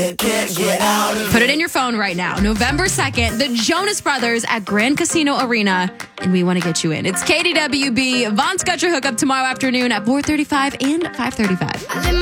Put it in your phone right now. November 2nd, the Jonas Brothers at Grand Casino Arena, and we want to get you in. It's KDWB. Vaughn's got your hookup tomorrow afternoon at 4:35 and 5:35.